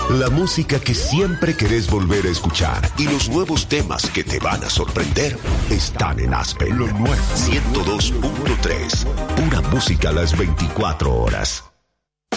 La música que siempre querés volver a escuchar y los nuevos temas que te van a sorprender están en Aspen. Lo nuevo 102.3. Pura música a las 24 horas.